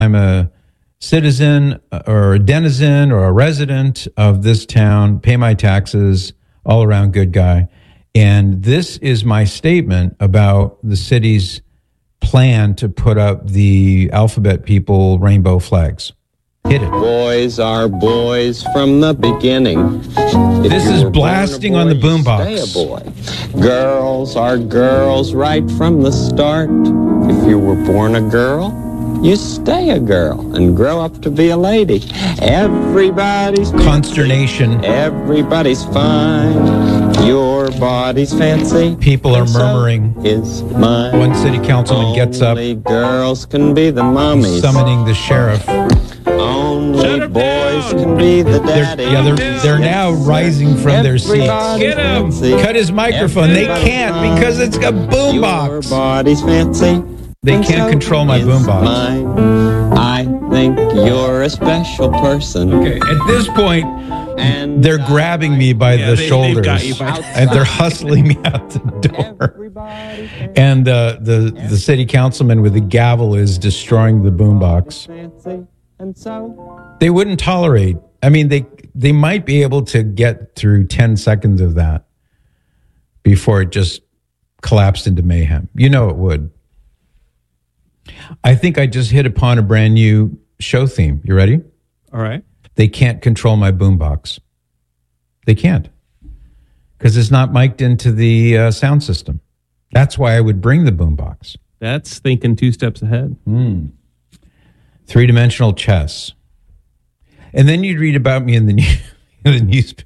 I'm a citizen or a denizen or a resident of this town, pay my taxes, all around good guy. And this is my statement about the city's plan to put up the alphabet people rainbow flags. Hit it. Boys are boys from the beginning. This is blasting on the boombox. Stay a boy. Girls are girls right from the start. If you were born a girl, you stay a girl and grow up to be a lady. Everybody's consternation. Everybody's fine. Your body's fancy. People are murmuring. Is mine. One city councilman gets up. Only girls can be the mummies. Summoning the sheriff. Only boys can be the daddies. They're now rising from their seats. Get him. Cut his microphone. They can't because it's a boombox. Your body's fancy. They can't control my boombox. I think you're a special person. Okay, at this point, and they're grabbing me by the shoulders, and they're hustling me out the door. And the city councilman with the gavel is destroying the boombox. They wouldn't tolerate. I mean, they might be able to get through 10 seconds of that before it just collapsed into mayhem. You know it would. I think I just hit upon a brand new show theme. You ready? All right. They can't control my boombox. They can't. Because it's not mic'd into the sound system. That's why I would bring the boombox. That's thinking 2 steps ahead. Three-dimensional chess. And then you'd read about me in the newspaper.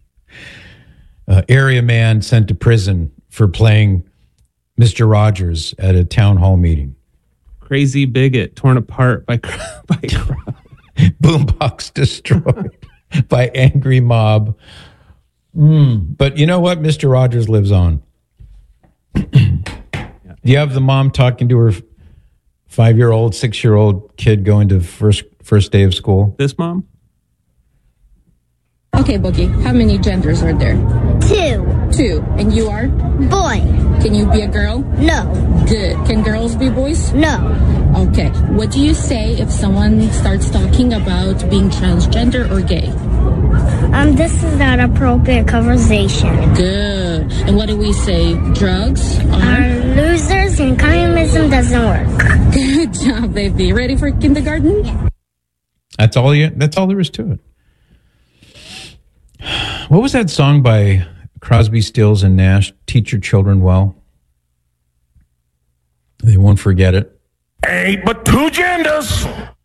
Area man sent to prison for playing Mr. Rogers at a town hall meeting. Crazy bigot torn apart by crowd. Boombox destroyed by angry mob. But you know what? Mr. Rogers lives on. You have the mom talking to her 5-year-old, 6-year-old kid going to first day of school. This mom? Okay, Boogie, how many genders are there? 2. And you are? Boy. Can you be a girl? No. Good. Can girls be boys? No. Okay. What do you say if someone starts talking about being transgender or gay? This is not appropriate conversation. Good. And what do we say? Drugs are losers and communism doesn't work. Good job, baby. Ready for kindergarten? Yeah. That's all there is to it. What was that song by Crosby, Stills, and Nash? Teach your children well. They won't forget it. Ain't but 2 genders.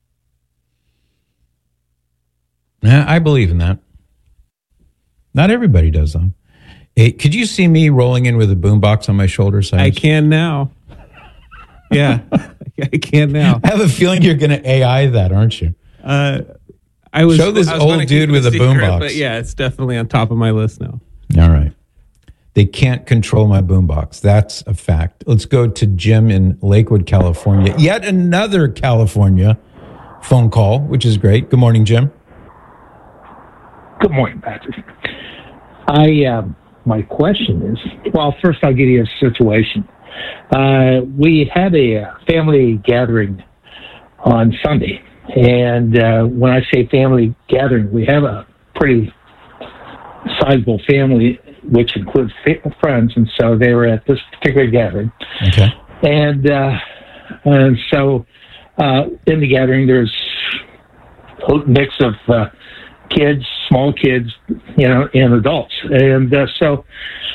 Yeah, I believe in that. Not everybody does, though. Hey, could you see me rolling in with a boombox on my shoulder? I can now. Yeah, I can now. I have a feeling you're going to AI that, aren't you? Show this old dude with a boombox. But yeah, it's definitely on top of my list now. All right. They can't control my boombox. That's a fact. Let's go to Jim in Lakewood, California. Yet another California phone call, which is great. Good morning, Jim. Good morning, Patrick. My question is, well, first I'll give you a situation. We had a family gathering on Sunday. And when I say family gathering, we have a pretty sizable family, which includes friends. And so they were at this particular gathering. Okay. And so in the gathering, there's a mix of kids, small kids, and adults. And so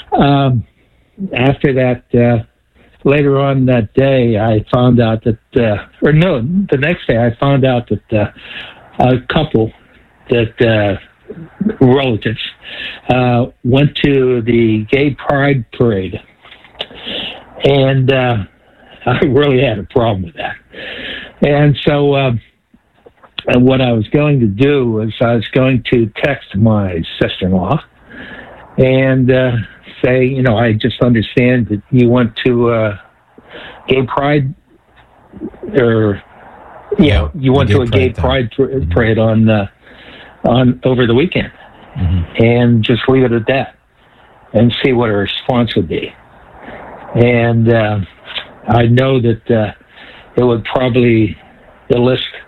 after that, later on that day, I found out that, the next day, I found out that a couple that relatives went to the gay pride parade. And I really had a problem with that. And so what I was going to do was I was going to text my sister-in-law and say, I just understand that you went to gay pride, or you went to a gay pride parade on over the weekend, and just leave it at that, and see what her response would be. And I know that it would probably the list